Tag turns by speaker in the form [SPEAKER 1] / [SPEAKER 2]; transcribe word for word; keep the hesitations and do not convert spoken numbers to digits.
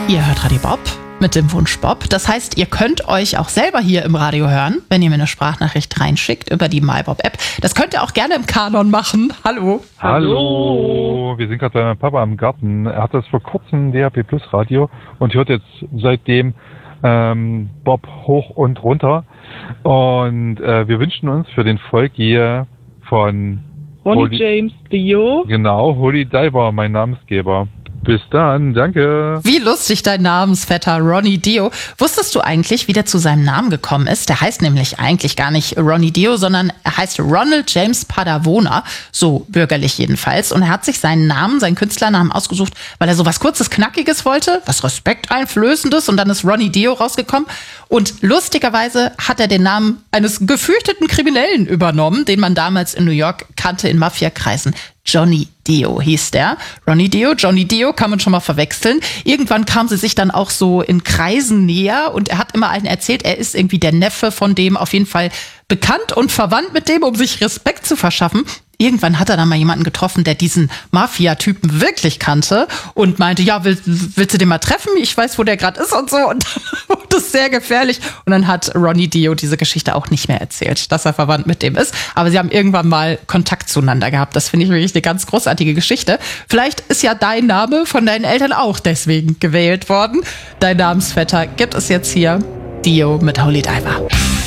[SPEAKER 1] Ihr hört Radio Bob mit dem Wunsch Bob. Das heißt, ihr könnt euch auch selber hier im Radio hören, wenn ihr mir eine Sprachnachricht reinschickt über die MyBob-App. Das könnt ihr auch gerne im Kanon machen. Hallo.
[SPEAKER 2] Hallo. Wir sind gerade bei meinem Papa im Garten. Er hat das vor kurzem D A B Plus Radio und hört jetzt seitdem ähm, Bob hoch und runter. Und äh, wir wünschen uns für den Volk hier von
[SPEAKER 3] Ronnie
[SPEAKER 2] Holy,
[SPEAKER 3] James Dio.
[SPEAKER 2] Genau, Holy Diver, mein Namensgeber. Bis dann, danke.
[SPEAKER 1] Wie lustig, dein Namensvetter Ronnie Dio. Wusstest du eigentlich, wie der zu seinem Namen gekommen ist? Der heißt nämlich eigentlich gar nicht Ronnie Dio, sondern er heißt Ronald James Padavona, so bürgerlich jedenfalls. Und er hat sich seinen Namen, seinen Künstlernamen ausgesucht, weil er so was Kurzes, Knackiges wollte, was Respekteinflößendes, und dann ist Ronnie Dio rausgekommen. Und lustigerweise hat er den Namen eines gefürchteten Kriminellen übernommen, den man damals in New York kannte in Mafiakreisen. Johnny Dio hieß der. Ronnie Dio, Johnny Dio kann man schon mal verwechseln. Irgendwann kam sie sich dann auch so in Kreisen näher und er hat immer allen erzählt, er ist irgendwie der Neffe von dem, auf jeden Fall bekannt und verwandt mit dem, um sich Respekt zu verschaffen. Irgendwann hat er dann mal jemanden getroffen, der diesen Mafia-Typen wirklich kannte und meinte, ja, will, willst du den mal treffen? Ich weiß, wo der gerade ist und so. Und dann wurde es sehr gefährlich. Und dann hat Ronnie Dio diese Geschichte auch nicht mehr erzählt, dass er verwandt mit dem ist. Aber sie haben irgendwann mal Kontakt zueinander gehabt. Das finde ich wirklich eine ganz großartige Geschichte. Vielleicht ist ja dein Name von deinen Eltern auch deswegen gewählt worden. Dein Namensvetter gibt es jetzt hier. Dio mit Holy Diver.